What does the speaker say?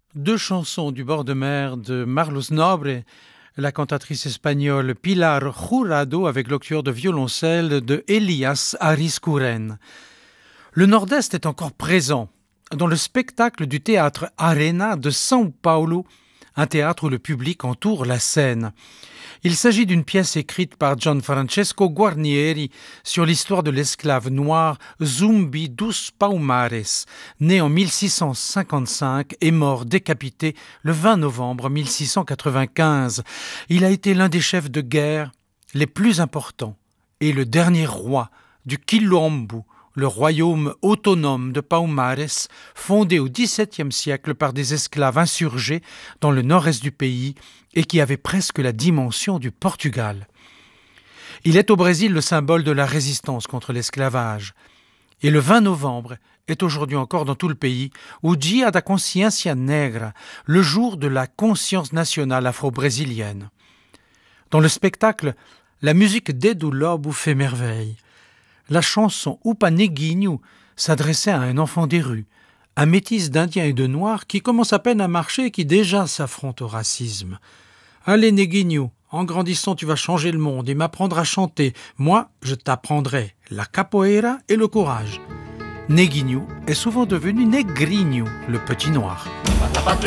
Deux chansons du bord de mer de Marlos Nobre, la cantatrice espagnole Pilar Jurado avec l'octuor de violoncelle de Elias Ariscuren. Le Nord-Est est encore présent dans le spectacle du théâtre Arena de São Paulo, un théâtre où le public entoure la scène. Il s'agit d'une pièce écrite par Gianfrancesco Guarnieri sur l'histoire de l'esclave noir Zumbi dos Palmares, né en 1655 et mort décapité le 20 novembre 1695. Il a été l'un des chefs de guerre les plus importants et le dernier roi du Quilombo, le royaume autonome de Palmares, fondé au XVIIe siècle par des esclaves insurgés dans le nord-est du pays et qui avait presque la dimension du Portugal. Il est au Brésil le symbole de la résistance contre l'esclavage. Et le 20 novembre est aujourd'hui encore dans tout le pays o Dia da Consciência Negra, le jour de la conscience nationale afro-brésilienne. Dans le spectacle, la musique d'Edu Lobo fait merveille. La chanson Upa Neguinho s'adressait à un enfant des rues, un métis d'Indiens et de Noirs qui commence à peine à marcher et qui déjà s'affronte au racisme. Allez Neguinho, en grandissant tu vas changer le monde et m'apprendre à chanter. Moi, je t'apprendrai la capoeira et le courage. Neguinho est souvent devenu Negrinho, le petit noir. Pata